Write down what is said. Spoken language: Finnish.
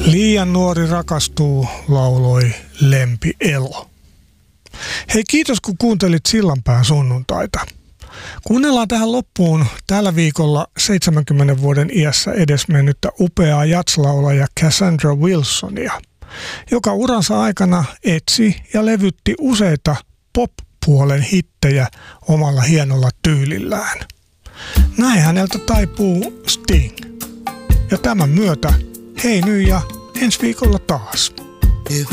Liian nuori rakastuu, lauloi Lempi Elo. Hei, kiitos kun kuuntelit Sillanpään sunnuntaita. Kuunnellaan tähän loppuun tällä viikolla 70 vuoden iässä edesmennyttä upeaa jazz-laulaja Cassandra Wilsonia, joka uransa aikana etsi ja levytti useita pop-puolen hittejä omalla hienolla tyylillään. Näin häneltä taipuu Sting. Ja tämän myötä hei nyt ja ensi viikolla taas.